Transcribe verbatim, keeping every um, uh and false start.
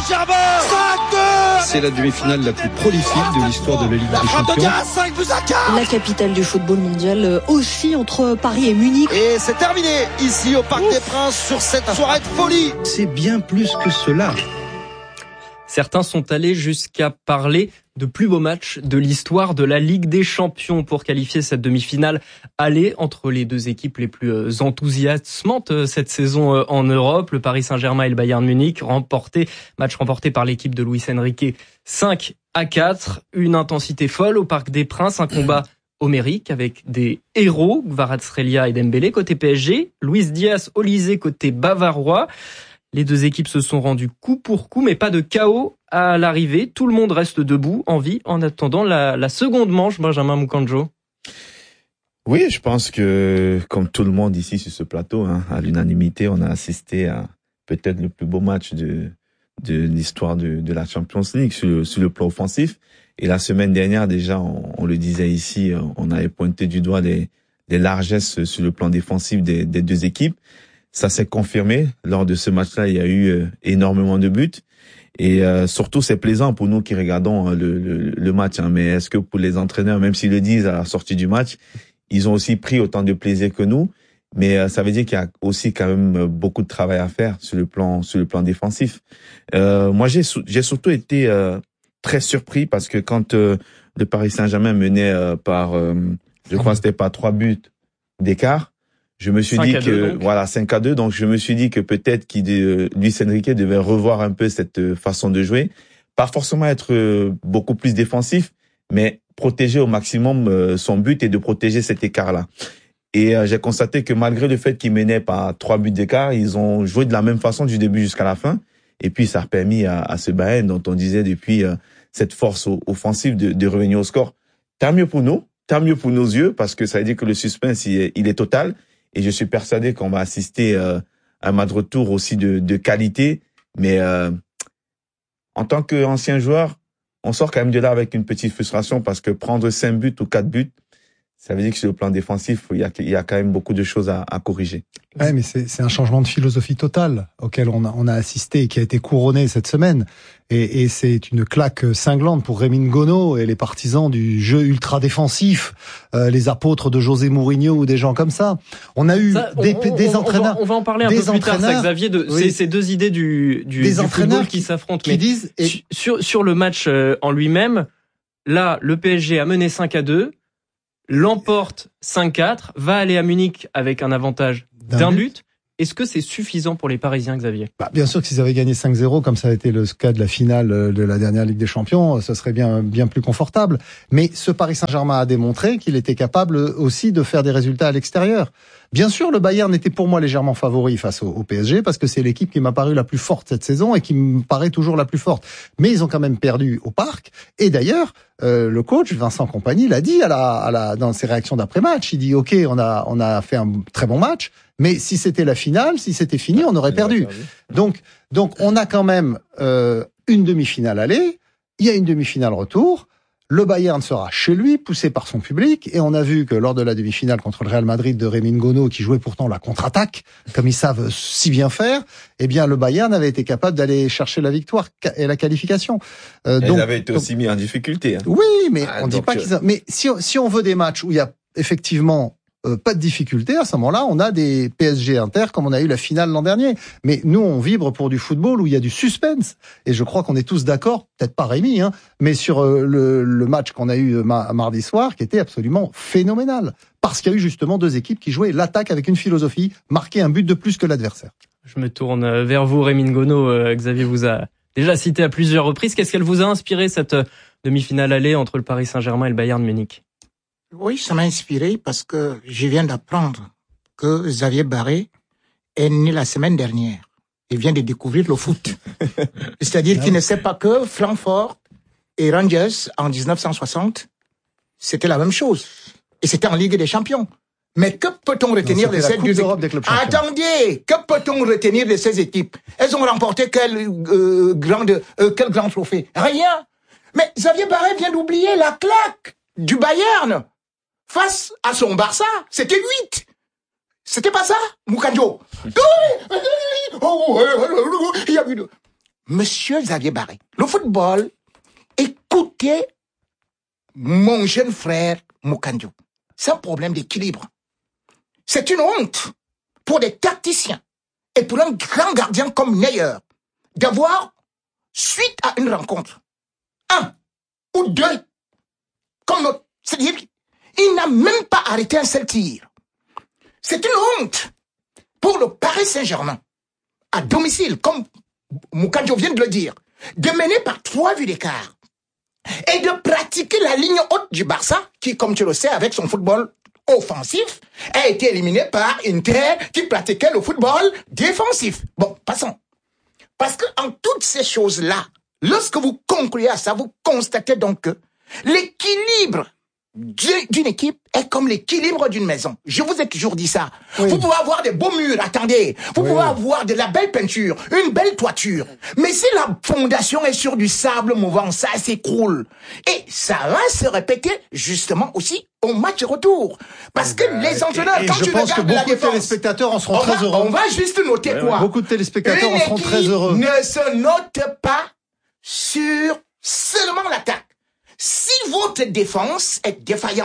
Saint-Germain. cinq deux. C'est la demi-finale la plus prolifique de l'histoire de la Ligue des Champions. La capitale du football mondial aussi entre Paris et Munich. Et c'est terminé ici au Parc Ouf. des Princes sur cette soirée de folie. C'est bien plus que cela. Certains sont allés jusqu'à parler de plus beau match de l'histoire de la Ligue des Champions pour qualifier cette demi-finale aller entre les deux équipes les plus enthousiasmantes cette saison en Europe. Le Paris Saint-Germain et le Bayern Munich, remporté, match remporté par l'équipe de Luis Enrique cinq à quatre. Une intensité folle au Parc des Princes, un combat homérique avec des héros, Kvaratskhelia et Dembélé côté P S G, Luis Diaz, Olysée côté bavarois. Les deux équipes se sont rendues coup pour coup, mais pas de chaos à l'arrivée. Tout le monde reste debout, en vie, en attendant la, la seconde manche, Benjamin Mukanjo. Oui, je pense que, comme tout le monde ici sur ce plateau, hein, à l'unanimité, on a assisté à peut-être le plus beau match de, de l'histoire de, de la Champions League sur, sur le plan offensif. Et la semaine dernière, déjà, on, on le disait ici, on avait pointé du doigt les, les largesses sur le plan défensif des, des deux équipes. Ça s'est confirmé. Lors de ce match-là, il y a eu euh, énormément de buts. Et euh, surtout, c'est plaisant pour nous qui regardons euh, le, le, le match. Hein. Mais est-ce que pour les entraîneurs, même s'ils le disent à la sortie du match, ils ont aussi pris autant de plaisir que nous. Mais euh, ça veut dire qu'il y a aussi quand même beaucoup de travail à faire sur le plan sur le plan défensif. Euh, moi, j'ai j'ai surtout été euh, très surpris parce que quand euh, le Paris Saint-Germain menait euh, par, euh, je crois, que c'était pas trois buts d'écart. Je me suis dit que, voilà, cinq à deux. Donc, je me suis dit que peut-être qu'il, euh, Luis Enrique devait revoir un peu cette façon de jouer. Pas forcément être euh, beaucoup plus défensif, mais protéger au maximum euh, son but et de protéger cet écart-là. Et euh, j'ai constaté que malgré le fait qu'ils menaient par trois buts d'écart, ils ont joué de la même façon du début jusqu'à la fin. Et puis, ça a permis à, à ce Bayern, dont on disait depuis euh, cette force offensive, de, de revenir au score. Tant mieux pour nous, tant mieux pour nos yeux, parce que ça veut dire que le suspense, il est, il est total. Et je suis persuadé qu'on va assister euh, à un match de retour aussi de, de qualité. Mais euh, en tant qu'ancien joueur, on sort quand même de là avec une petite frustration parce que prendre cinq buts ou quatre buts, ça veut dire que sur le plan défensif, il y a, il y a quand même beaucoup de choses à, à corriger. Ouais, mais c'est, c'est un changement de philosophie total auquel on a, on a assisté et qui a été couronné cette semaine. Et, et c'est une claque cinglante pour Rémi Ngono et les partisans du jeu ultra défensif, euh, les apôtres de José Mourinho ou des gens comme ça. On a eu ça, des, on, des on, entraîneurs. On va, on va en parler un peu plus tard, ça, Xavier, de oui. ces, ces deux idées du, du, des du entraîneurs football qui, qui s'affrontent. Qui mais disent et... sur, sur le match en lui-même, là, le P S G a mené cinq à deux. L'emporte cinq quatre, va aller à Munich avec un avantage d'un, d'un but. but. Est-ce que c'est suffisant pour les Parisiens, Xavier ? Bah, bien sûr que s'ils avaient gagné cinq zéro, comme ça a été le cas de la finale de la dernière Ligue des Champions, ce serait bien, bien plus confortable. Mais ce Paris Saint-Germain a démontré qu'il était capable aussi de faire des résultats à l'extérieur. Bien sûr, le Bayern était pour moi légèrement favori face au, au P S G parce que c'est l'équipe qui m'a paru la plus forte cette saison et qui me paraît toujours la plus forte. Mais ils ont quand même perdu au Parc. Et d'ailleurs, euh, le coach Vincent Kompany l'a dit à la, à la, dans ses réactions d'après-match. Il dit OK, on a, on a fait un très bon match, mais si c'était la finale, si c'était fini, on aurait perdu. Donc, donc on a quand même euh, une demi-finale aller. Il y a une demi-finale retour. Le Bayern sera chez lui, poussé par son public, et on a vu que lors de la demi-finale contre le Real Madrid de Rémi Ngono, qui jouait pourtant la contre-attaque, comme ils savent si bien faire, eh bien le Bayern avait été capable d'aller chercher la victoire et la qualification. Euh, donc, ils avaient été donc, aussi mis en difficulté. Hein. Oui, mais ah, on ne dit pas euh... qu'ils. A... Mais si si on veut des matchs où il y a effectivement Euh, pas de difficulté, à ce moment-là, on a des P S G Inter comme on a eu la finale l'an dernier. Mais nous, on vibre pour du football où il y a du suspense. Et je crois qu'on est tous d'accord, peut-être pas Rémi, hein, mais sur euh, le, le match qu'on a eu ma- mardi soir, qui était absolument phénoménal. Parce qu'il y a eu justement deux équipes qui jouaient l'attaque avec une philosophie, marquer un but de plus que l'adversaire. Je me tourne vers vous, Rémi Ngono. Euh, Xavier vous a déjà cité à plusieurs reprises. Qu'est-ce qu'elle vous a inspiré, cette demi-finale aller entre le Paris Saint-Germain et le Bayern Munich ? Oui, ça m'a inspiré parce que je viens d'apprendre que Xavier Barré est né la semaine dernière. Il vient de découvrir le foot. C'est-à-dire qu'il ne sait pas que Francfort et Rangers, en dix-neuf cent soixante, c'était la même chose. Et c'était en Ligue des Champions. Mais que peut-on retenir non, de ces deux équipes ? Attendez, que peut-on retenir de ces équipes ? Elles ont remporté quel, euh, grand, euh, quel grand trophée ? Rien. Mais Xavier Barré vient d'oublier la claque du Bayern face à son Barça. C'était huit. C'était pas ça, Mukanjo. Il y a eu Monsieur Xavier Barré, le football, écoutez mon jeune frère Mukandio. C'est un problème d'équilibre. C'est une honte pour des tacticiens et pour un grand gardien comme Neuer d'avoir, suite à une rencontre, un ou deux, comme notre, c'est-à-dire, il n'a même pas arrêté un seul tir. C'est une honte pour le Paris Saint-Germain, à domicile, comme Mukandio vient de le dire, de mener par trois vues d'écart et de pratiquer la ligne haute du Barça, qui, comme tu le sais, avec son football offensif, a été éliminé par Inter, qui pratiquait le football défensif. Bon, passons. Parce que en toutes ces choses-là, lorsque vous concluez à ça, vous constatez donc que l'équilibre d'une équipe est comme l'équilibre d'une maison. Je vous ai toujours dit ça. Oui. Vous pouvez avoir des beaux murs, attendez. Vous oui. pouvez avoir de la belle peinture, une belle toiture. Mais si la fondation est sur du sable mouvant, ça s'écroule. Et ça va se répéter justement aussi au match retour. Parce que euh, les entraîneurs, quand je tu pense regardes que la beaucoup défense, de téléspectateurs en seront on très va, heureux. On va juste noter ouais, quoi. Beaucoup de téléspectateurs Une en seront très heureux. Ne se note pas sur seulement l'attaque. Si votre défense est défaillante,